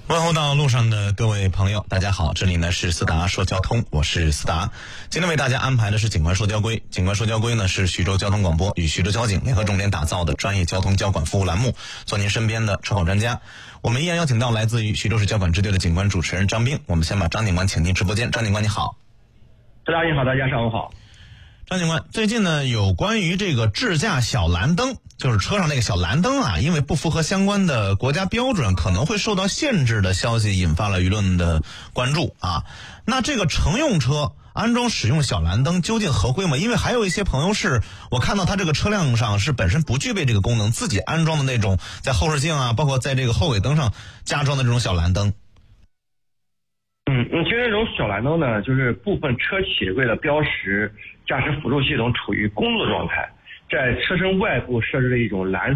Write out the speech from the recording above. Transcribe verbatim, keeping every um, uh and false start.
问候到路上的各位朋友，大家好，这里呢是思达说交通，我是思达。今天为大家安排的是警官说交规。警官说交规呢是徐州交通广播与徐州交警联合重点打造的专业交通交管服务栏目，做您身边的车考专家。我们依然邀请到来自于徐州市交管支队的警官主持人张斌。我们先把张警官请进直播间。张警官你好。 思达你好，大家上午好。 张警官，最近呢有关于这个智驾小蓝灯，就是车上那个小蓝灯啊，因为不符合相关的国家标准，可能会受到限制的消息引发了舆论的关注啊。那这个乘用车安装使用小蓝灯究竟合规吗？因为还有一些朋友是我看到他这个车辆上是本身不具备这个功能，自己安装的那种在后视镜啊，包括在这个后尾灯上加装的这种小蓝灯。 嗯嗯，其实这种小蓝灯呢，就是部分车企为了标识驾驶辅助系统处于工作状态，在车身外部设置了一种蓝